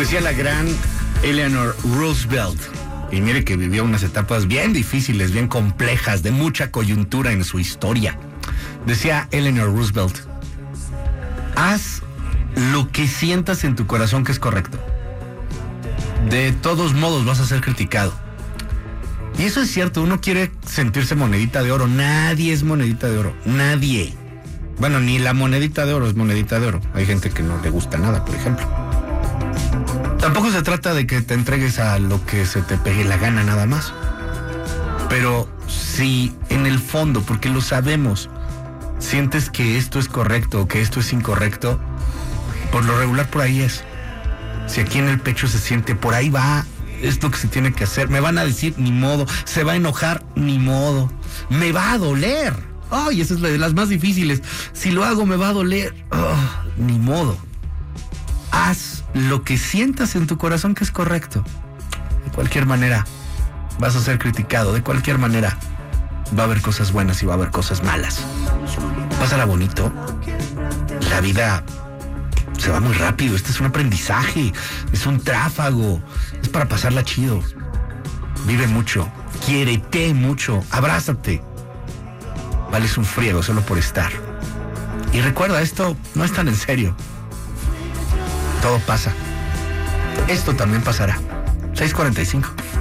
Decía la gran Eleanor Roosevelt, y mire que vivió unas etapas bien difíciles, bien complejas, de mucha coyuntura en su historia. Decía Eleanor Roosevelt: haz lo que sientas en tu corazón que es correcto. De todos modos vas a ser criticado. Y eso es cierto, uno quiere sentirse monedita de oro. Nadie es monedita de oro, nadie. Bueno, ni la monedita de oro es monedita de oro. Hay gente que no le gusta nada, por ejemplo. Tampoco se trata de que te entregues a lo que se te pegue la gana nada más. Pero si en el fondo, porque lo sabemos, sientes que esto es correcto o que esto es incorrecto, por lo regular por ahí es. Si aquí en el pecho se siente, por ahí va, es lo que se tiene que hacer. Me van a decir, ni modo. Se va a enojar, ni modo. Me va a doler. Ay, esa es la de las más difíciles. Si lo hago, me va a doler. Ni modo. Haz lo que sientas en tu corazón que es correcto. De cualquier manera vas a ser criticado. De cualquier manera va a haber cosas buenas y va a haber cosas malas. Pásala bonito. La vida se va muy rápido. Este es un aprendizaje, es un tráfago, es para pasarla chido. Vive mucho, quiérete mucho, abrázate. Vales un friego solo por estar. Y recuerda, esto no es tan en serio. Todo pasa. Esto también pasará. 6:45.